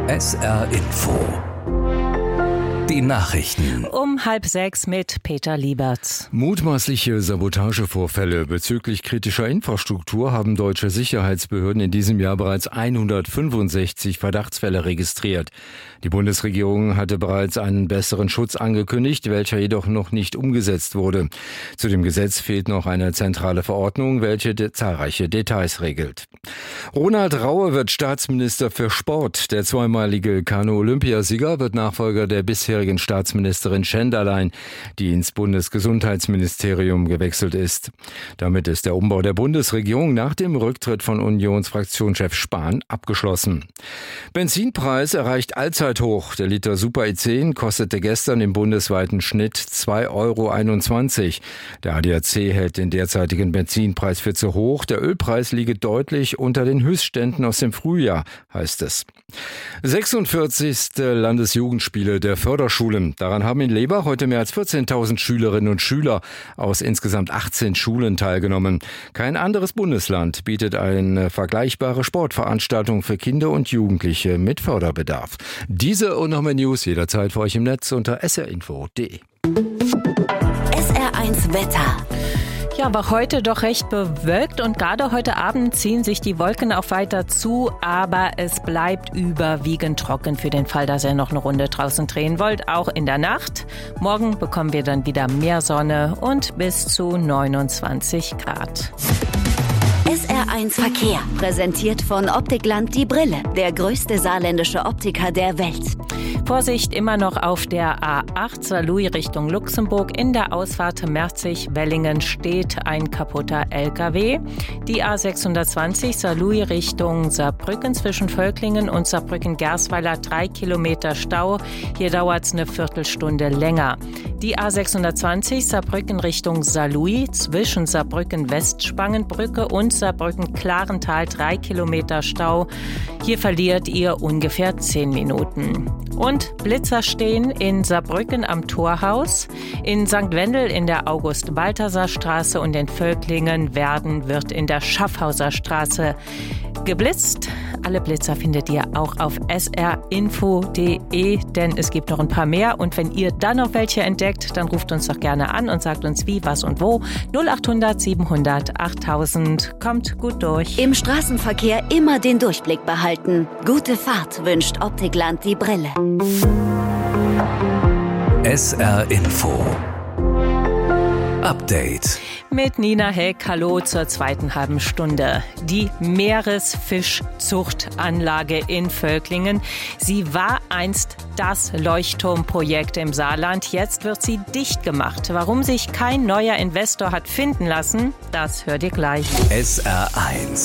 SR Info. Die Nachrichten. Um 5:30 mit Peter Lieberts. Mutmaßliche Sabotagevorfälle bezüglich kritischer Infrastruktur haben deutsche Sicherheitsbehörden in diesem Jahr bereits 165 Verdachtsfälle registriert. Die Bundesregierung hatte bereits einen besseren Schutz angekündigt, welcher jedoch noch nicht umgesetzt wurde. Zu dem Gesetz fehlt noch eine zentrale Verordnung, welche zahlreiche Details regelt. Ronald Raue wird Staatsminister für Sport. Der zweimalige Kanu-Olympiasieger wird Nachfolger der bisherigen Staatsministerin Schenderlein, die ins Bundesgesundheitsministerium gewechselt ist. Damit ist der Umbau der Bundesregierung nach dem Rücktritt von Unionsfraktionschef Spahn abgeschlossen. Benzinpreis erreicht Allzeithoch. Der Liter Super E10 kostete gestern im bundesweiten Schnitt 2,21 €. Der ADAC hält den derzeitigen Benzinpreis für zu hoch. Der Ölpreis liege deutlich unter den Höchstständen aus dem Frühjahr, heißt es. 46. Landesjugendspiele der Förderschulen. Daran haben in Lebach heute mehr als 14.000 Schülerinnen und Schüler aus insgesamt 18 Schulen teilgenommen. Kein anderes Bundesland bietet eine vergleichbare Sportveranstaltung für Kinder und Jugendliche mit Förderbedarf. Diese und noch mehr News jederzeit für euch im Netz unter srinfo.de. SR1 Wetter. Ja, aber heute doch recht bewölkt und gerade heute Abend ziehen sich die Wolken auch weiter zu, aber es bleibt überwiegend trocken für den Fall, dass ihr noch eine Runde draußen drehen wollt, auch in der Nacht. Morgen bekommen wir dann wieder mehr Sonne und bis zu 29 Grad. SR1 Verkehr, präsentiert von Optikland Die Brille, der größte saarländische Optiker der Welt. Vorsicht immer noch auf der A8 Saarlouis Richtung Luxemburg. In der Ausfahrt Merzig-Wellingen steht ein kaputter LKW. Die A620 Saarlouis Richtung Saarbrücken zwischen Völklingen und Saarbrücken-Gersweiler 3 Kilometer Stau. Hier dauert es eine Viertelstunde länger. Die A620 Saarbrücken Richtung Saarlouis zwischen Saarbrücken-Westspangenbrücke und Saarbrücken-Klarental 3 Kilometer Stau. Hier verliert ihr ungefähr 10 Minuten. Und Blitzer stehen in Saarbrücken am Torhaus, in St. Wendel in der August-Balthasar-Straße und in Völklingen wird in der Schaffhauser Straße geblitzt. Alle Blitzer findet ihr auch auf srinfo.de, denn es gibt noch ein paar mehr. Und wenn ihr dann noch welche entdeckt, dann ruft uns doch gerne an und sagt uns wie, was und wo. 0800 700 8000. Kommt gut durch. Im Straßenverkehr immer den Durchblick behalten. Gute Fahrt wünscht Optikland Die Brille. SR Info. Update. Mit Nina Heck, hallo zur zweiten halben Stunde. Die Meeresfischzuchtanlage in Völklingen. Sie war einst das Leuchtturmprojekt im Saarland. Jetzt wird sie dicht gemacht. Warum sich kein neuer Investor hat finden lassen, das hört ihr gleich. SR1.